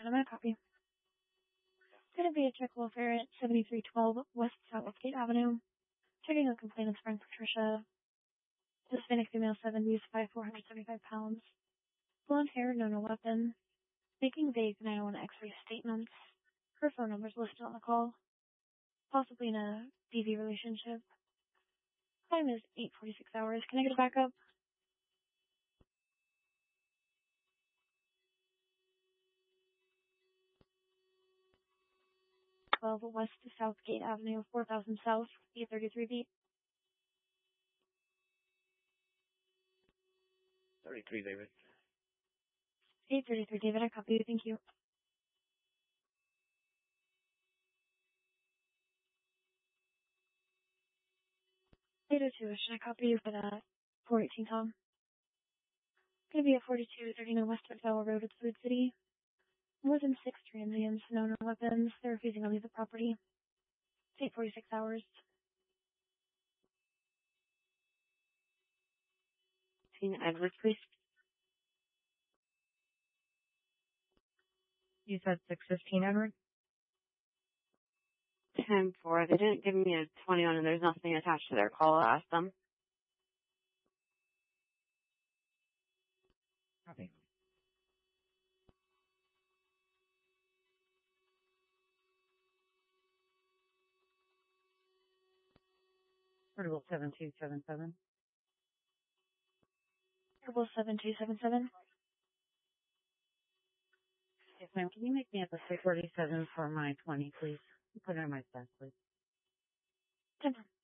I'm going to copy. It's going to be a check welfare at 7312 West Southgate Avenue. Checking a complaint is friend Patricia. Hispanic female 70s, 475 pounds. Blonde hair, no weapon. Making vague 901 X-ray statements. Her phone number is listed on the call. Possibly in a DV relationship. Time is 8:46 hours. Can I get a backup? 12 West Southgate Avenue, 4000 South, 833 beat. 33, David. 833, David. I copy you. Thank you. 802. Should I copy you for that? 418, Tom. Gonna be at 4239 West Valley Road at Food City. More than 6 transients, no weapons. They're refusing to leave the property. It's 8:46 hours. Edwards, please. You said 615, Edward? 10-4. They didn't give me a 21 and there's nothing attached to their call. I'll ask them. Copy. Portable 7277. Portable 7277. Yes, ma'am. Can you make me up a 647 for my 20, please? Put it on my stack, please. 10.